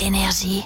Énergie.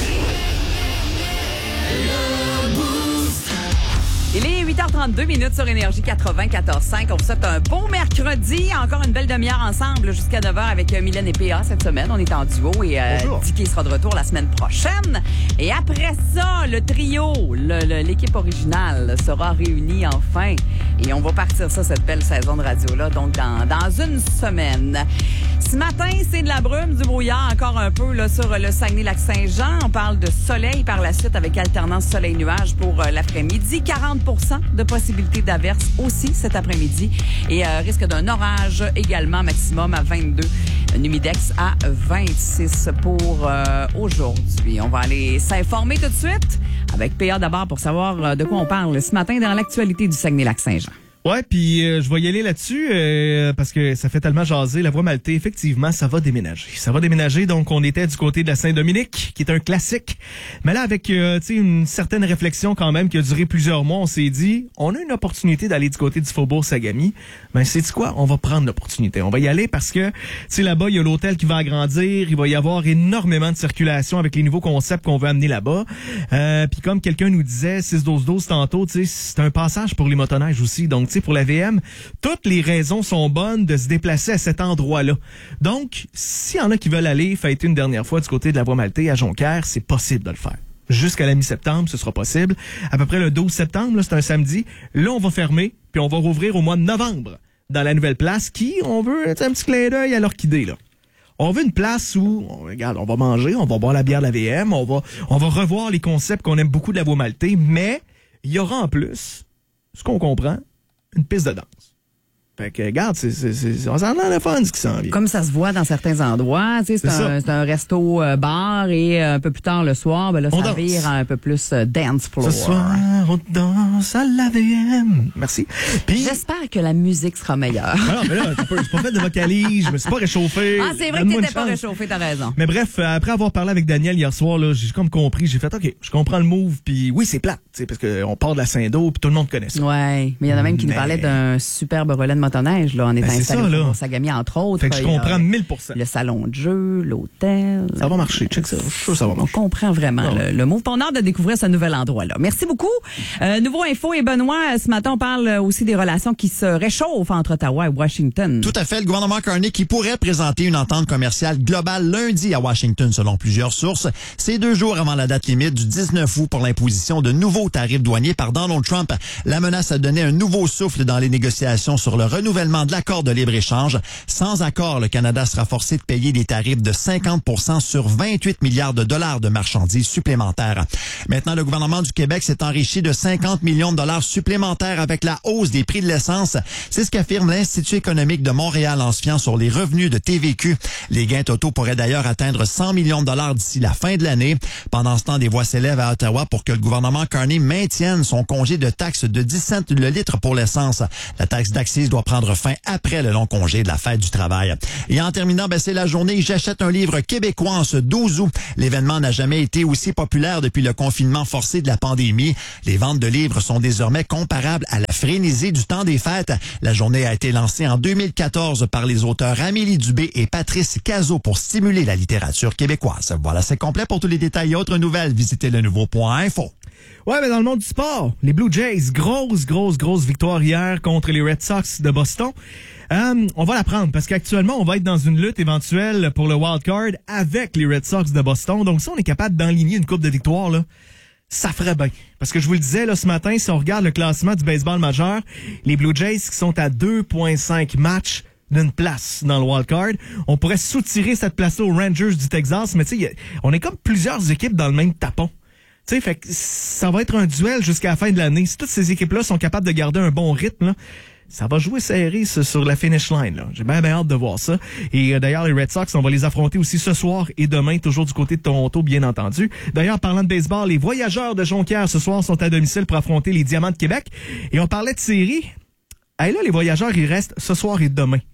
Il est 8h32 sur Énergie 94.5. On vous souhaite un beau mercredi. Encore une belle demi-heure ensemble jusqu'à 9h avec Mylène et PA cette semaine. On est en duo et Dicky sera de retour la semaine prochaine. Et après ça, le trio, l'équipe originale sera réunie enfin. Et on va partir ça, cette belle saison de radio-là, donc dans une semaine. Ce matin, c'est de la brume, du brouillard encore un peu là, sur le Saguenay-Lac-Saint-Jean. On parle de soleil par la suite avec alternance soleil-nuage pour l'après-midi. 40% de possibilité d'averse aussi cet après-midi. Et risque d'un orage également, maximum à 22. Numidex à 26 pour aujourd'hui. On va aller s'informer tout de suite avec PA d'abord pour savoir de quoi on parle ce matin dans l'actualité du Saguenay-Lac-Saint-Jean. Ouais, puis je vais y aller là-dessus parce que ça fait tellement jaser. La Voie Maltais, effectivement, ça va déménager. Ça va déménager, donc on était du côté de la Saint-Dominique, qui est un classique. Mais là, avec une certaine réflexion quand même qui a duré plusieurs mois, on s'est dit, on a une opportunité d'aller du côté du Faubourg Sagami. Ben, c'est quoi? On va prendre l'opportunité. On va y aller parce que, là-bas, il y a l'hôtel qui va agrandir. Il va y avoir énormément de circulation avec les nouveaux concepts qu'on veut amener là-bas. Puis comme quelqu'un nous disait, 6-12-12 tantôt, c'est un passage pour les motoneiges aussi. Donc, pour la VM, toutes les raisons sont bonnes de se déplacer à cet endroit-là. Donc, s'il y en a qui veulent aller fêter une dernière fois du côté de la Voie Maltais à Jonquière, c'est possible de le faire. Jusqu'à la mi-septembre, ce sera possible. À peu près le 12 septembre, là, c'est un samedi. Là, on va fermer, puis on va rouvrir au mois de novembre dans la nouvelle place qui, on veut un petit clin d'œil à l'orchidée, là. On veut une place où, regarde, on va manger, on va boire la bière de la VM, on va revoir les concepts qu'on aime beaucoup de la Voie Maltais, mais il y aura en plus, ce qu'on comprend, une piste de danse. Fait que, regarde, on s'en a le fun, ce qui s'en vient. Comme ça se voit dans certains endroits, c'est un resto-bar et un peu plus tard le soir, ben là, ça vire un peu plus dance floor. Ce soir, on danse à la VM. Merci. Puis, j'espère que la musique sera meilleure. Non, mais là, c'est pas fait de vocalise, je me suis pas réchauffé. Ah, c'est vrai que t'étais pas réchauffé, t'as raison. Mais bref, après avoir parlé avec Daniel hier soir, là, j'ai comme compris, j'ai fait, OK, je comprends le move, puis oui, c'est plate, parce qu'on part de la Saint-Do, puis tout le monde connaît ça. Ouais, mais il y en a même qui nous parlaient d'un superbe relais de motoneige, là, en étant installé au Sagami, entre autres. Fait que je comprends 1000%. Le salon de jeu, l'hôtel. Ça va marcher, check ça. Je suis sûr que ça va marcher. On comprend vraiment le move. On a hâte de découvrir ce nouvel endroit-là. Merci beaucoup. Nouveau info et Benoît, ce matin, on parle aussi des relations qui se réchauffent entre Ottawa et Washington. Tout à fait. Le gouvernement Carney qui pourrait présenter une entente commerciale globale lundi à Washington, selon plusieurs sources. C'est 2 jours avant la date limite du 19 août pour l'imposition de nouveaux tarifs douaniers par Donald Trump. La menace a donné un nouveau souffle dans les négociations sur le renouvellement de l'accord de libre-échange. Sans accord, le Canada sera forcé de payer des tarifs de 50% sur 28 milliards de dollars de marchandises supplémentaires. Maintenant, le gouvernement du Québec s'est enrichi de 50 millions de dollars supplémentaires avec la hausse des prix de l'essence. C'est ce qu'affirme l'Institut économique de Montréal en se fiant sur les revenus de TVQ. Les gains totaux pourraient d'ailleurs atteindre 100 millions de dollars d'ici la fin de l'année. Pendant ce temps, des voix s'élèvent à Ottawa pour que le gouvernement Carney maintienne son congé de taxe de 10 cents le litre pour l'essence. La taxe d'accise doit prendre fin après le long congé de la fête du travail. Et en terminant, c'est la journée J'achète un livre québécois en ce 12 août. L'événement n'a jamais été aussi populaire depuis le confinement forcé de la pandémie. Les ventes de livres sont désormais comparables à la frénésie du temps des fêtes. La journée a été lancée en 2014 par les auteurs Amélie Dubé et Patrice Cazot pour stimuler la littérature québécoise. Voilà, c'est complet. Pour tous les détails et autres nouvelles, visitez le nouveau.info. Ouais, mais dans le monde du sport, les Blue Jays, grosse victoire hier contre les Red Sox de Boston. On va la prendre parce qu'actuellement, on va être dans une lutte éventuelle pour le wild card avec les Red Sox de Boston. Donc, si on est capable d'enligner une coupe de victoire, là, ça ferait bien. Parce que je vous le disais là ce matin, si on regarde le classement du baseball majeur, les Blue Jays qui sont à 2,5 matchs d'une place dans le wild card, on pourrait soutirer cette place-là aux Rangers du Texas, mais tu sais, on est comme plusieurs équipes dans le même tapon. Tu sais, fait que ça va être un duel jusqu'à la fin de l'année. Si toutes ces équipes-là sont capables de garder un bon rythme, là, ça va jouer serré sur la finish line. Là. J'ai bien hâte de voir ça. Et d'ailleurs, les Red Sox, on va les affronter aussi ce soir et demain, toujours du côté de Toronto, bien entendu. D'ailleurs, parlant de baseball, les Voyageurs de Jonquière ce soir sont à domicile pour affronter les Diamants de Québec. Et on parlait de série. Hey, là, les Voyageurs, ils restent ce soir et demain.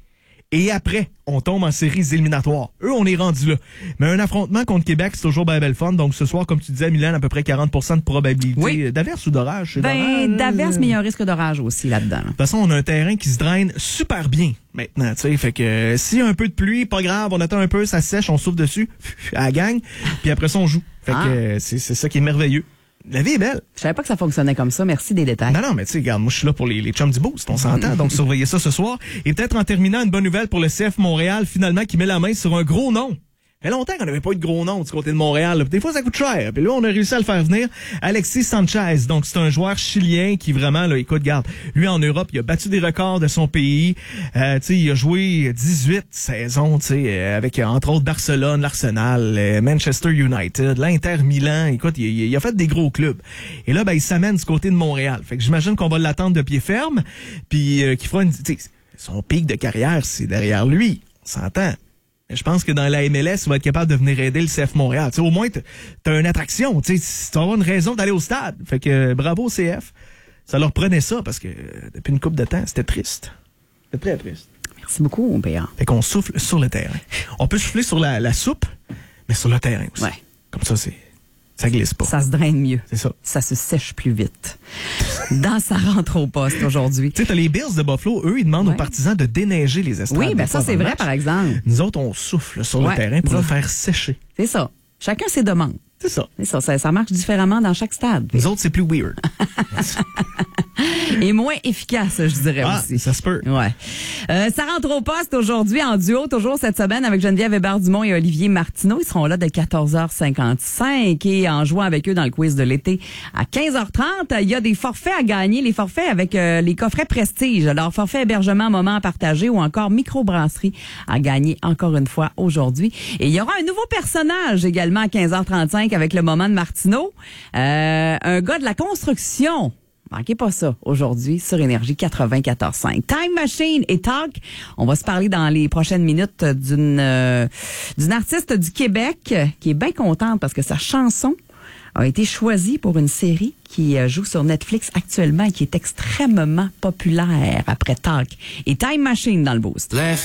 Et après, on tombe en séries éliminatoires. Eux, on est rendu là. Mais un affrontement contre Québec, c'est toujours bien belle fun. Donc, ce soir, comme tu disais, Mylène, à peu près 40% de probabilité d'averse ou d'orage? D'averse, mais il y a un risque d'orage aussi là-dedans. De toute façon, on a un terrain qui se draine super bien maintenant, tu sais. Fait que s'il y a un peu de pluie, pas grave, on attend un peu, ça sèche, on souffle dessus, à la gang, puis après ça, on joue. Fait que c'est ça qui est merveilleux. La vie est belle. Je savais pas que ça fonctionnait comme ça. Merci des détails. Non, mais tu sais, regarde, moi, je suis là pour les chums du boost. On s'entend. Donc, surveillez ça ce soir. Et peut-être en terminant, une bonne nouvelle pour le CF Montréal, finalement, qui met la main sur un gros nom. Ça fait longtemps qu'on n'avait pas eu de gros nom du côté de Montréal. Des fois, ça coûte cher. Puis là, on a réussi à le faire venir. Alexis Sanchez. Donc, c'est un joueur chilien qui vraiment, là, écoute, garde. Lui, en Europe, il a battu des records de son pays. Tu sais, il a joué 18 saisons, tu sais, avec, entre autres, Barcelone, l'Arsenal, Manchester United, l'Inter Milan. Écoute, il a fait des gros clubs. Et là, ben, il s'amène du côté de Montréal. Fait que j'imagine qu'on va l'attendre de pied ferme. Puis, qu'il fera son pic de carrière, c'est derrière lui. On s'entend. Je pense que dans la MLS, il va être capable de venir aider le CF Montréal. T'sais, au moins, t'as une attraction. Tu vas avoir une raison d'aller au stade. Fait que bravo CF. Ça leur prenait ça parce que depuis une couple de temps, c'était triste. C'était très triste. Merci beaucoup, Béa. Fait qu'on souffle sur le terrain. On peut souffler sur la soupe, mais sur le terrain aussi. Ouais. Comme ça, ça glisse pas. Ça se draine mieux. C'est ça. Ça se sèche plus vite. Dans sa rentre au poste aujourd'hui. Tu sais, t'as les Bills de Buffalo, eux, ils demandent aux partisans de déneiger les estrades. Oui, ben ça, c'est vrai, par exemple. Nous autres, on souffle sur le terrain pour le faire sécher. C'est ça. Chacun ses demandes. C'est ça. C'est ça. Ça marche différemment dans chaque stade. Nous autres, c'est plus weird. Et moins efficace, je dirais aussi. Ça se peut. Ouais. Ça rentre au poste aujourd'hui en duo, toujours cette semaine, avec Geneviève Hébert-Dumont et Olivier Martineau. Ils seront là dès 14h55 et en jouant avec eux dans le quiz de l'été à 15h30, il y a des forfaits à gagner. Les forfaits avec les coffrets Prestige. Alors, forfait hébergement, moment à partager ou encore microbrasserie à gagner encore une fois aujourd'hui. Et il y aura un nouveau personnage également à 15h35 avec le moment de Martineau. Un gars de la construction. Manquez pas ça aujourd'hui sur Énergie 94.5. Time Machine et Talk. On va se parler dans les prochaines minutes d'une artiste du Québec qui est bien contente parce que sa chanson a été choisie pour une série qui joue sur Netflix actuellement et qui est extrêmement populaire après Talk et Time Machine dans le boost.